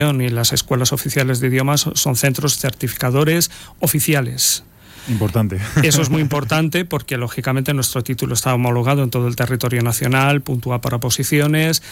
y las escuelas oficiales de idiomas son centros certificadores oficiales. Importante. Eso es muy importante porque, lógicamente, nuestro título está homologado en todo el territorio nacional, puntúa para oposiciones,